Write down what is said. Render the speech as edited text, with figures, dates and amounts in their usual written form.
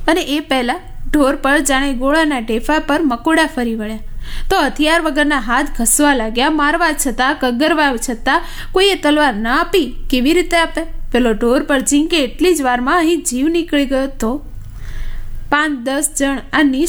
અને એ પહેલાં ઢોર પર જાણે ગોળાના ઢેફા પર મકોડા ફરી વળ્યા તો હથિયાર વગરના હાથ ઘસવા લાગ્યા. મારવા છતાં, કગરવા છતાં કોઈએ તલવાર ના આપી. કેવી રીતે આપે? પેલો ઢોર પર ઝીંકે એટલી જ વારમાં અહીં જીવ નીકળી ગયો તો 5-10 જણ આ